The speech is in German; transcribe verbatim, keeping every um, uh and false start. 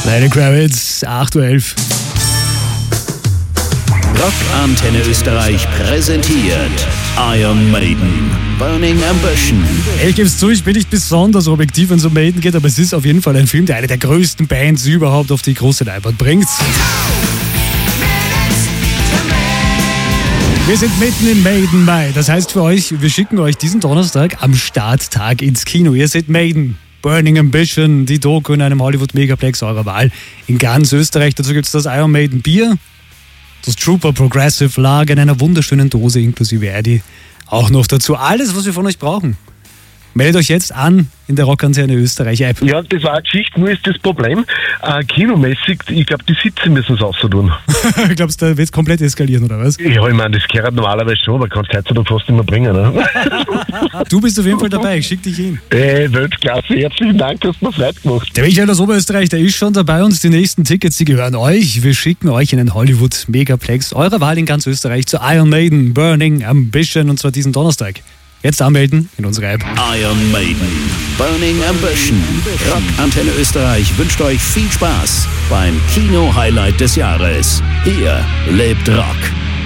Lenny Kravitz, acht Uhr elf. Rock Antenne Österreich präsentiert Iron Maiden, Burning Ambition. Ich gebe es zu, ich bin nicht besonders objektiv, wenn es um Maiden geht, aber es ist auf jeden Fall ein Film, der eine der größten Bands überhaupt auf die große Leinwand bringt. Wir sind mitten im Maiden Mai. Das heißt für euch, wir schicken euch diesen Donnerstag am Starttag ins Kino. Ihr seht Maiden, Burning Ambition, die Doku in einem Hollywood-Megaplex eurer Wahl in ganz Österreich. Dazu gibt es das Iron Maiden Bier, das Trooper Progressive Lager in einer wunderschönen Dose inklusive Eddie. Auch noch dazu alles, was wir von euch brauchen. Meldet euch jetzt an in der Rockantenne Österreich App. Ja, das war eine Geschichte, nur ist das Problem, äh, kinomäßig, ich glaube, die Sitze müssen es außerdun. Glaubst du, da wird es komplett eskalieren, oder was? Ja, ich meine, das gehört normalerweise schon, aber kannst du heutzutage fast nicht mehr bringen. Ne? Du bist auf jeden Fall dabei, ich schick dich hin. Äh, Weltklasse, herzlichen Dank, dass du mir Freude gemacht. Der Michael aus Oberösterreich, der ist schon dabei und die nächsten Tickets, die gehören euch. Wir schicken euch in den Hollywood Megaplex eurer Wahl in ganz Österreich zu Iron Maiden, Burning Ambition und zwar diesen Donnerstag. Jetzt anmelden in unserer App. Iron Maiden, Burning Ambition. Rock Antenne Österreich wünscht euch viel Spaß beim Kino-Highlight des Jahres. Hier lebt Rock.